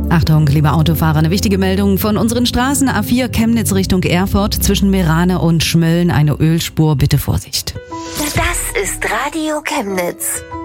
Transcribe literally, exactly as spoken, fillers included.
Achtung, liebe Autofahrer, eine wichtige Meldung von unseren Straßen. A vier Chemnitz Richtung Erfurt, zwischen Merane und Schmölln eine Ölspur, bitte Vorsicht. Das ist Radio Chemnitz.